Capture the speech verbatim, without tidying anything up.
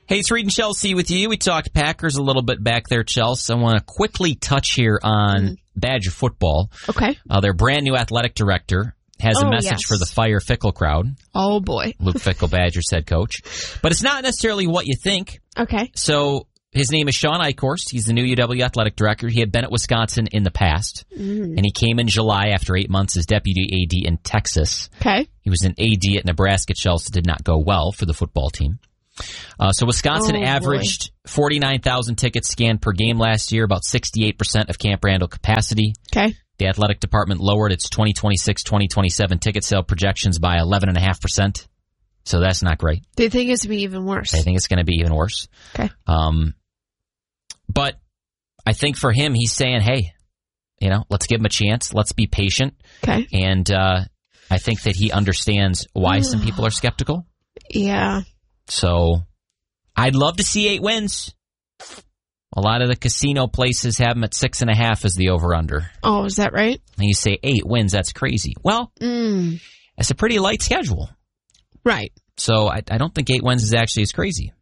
Hey, it's Reed and Chelsea with you. We talked Packers a little bit back there, Chelsea. I want to quickly touch here on mm. Badger football. Okay. Uh, their brand new athletic director has oh, a message yes. for the Fire Fickle crowd. Oh, boy. Luke Fickell, Badgers head coach. But it's not necessarily what you think. Okay. So his name is Sean Eichhorst. He's the new U W athletic director. He had been at Wisconsin in the past. Mm. And he came in July after eight months as deputy A D in Texas. Okay. He was an A D at Nebraska. Chelsea did not go well for the football team. Uh, so Wisconsin oh, averaged forty-nine thousand tickets scanned per game last year, about sixty-eight percent of Camp Randall capacity. Okay. The athletic department lowered its twenty twenty-six twenty twenty-seven ticket sale projections by eleven point five percent. So that's not great. They think it's going to be even worse. I think it's going to be even worse. Okay. Um, but I think for him, he's saying, hey, you know, let's give him a chance. Let's be patient. Okay. And uh, I think that he understands why some people are skeptical. Yeah. So I'd love to see eight wins. A lot of the casino places have them at six and a half as the over-under. Oh, is that right? And you say eight wins, that's crazy. Well, mm. it's a pretty light schedule. Right. So I, I don't think eight wins is actually as crazy.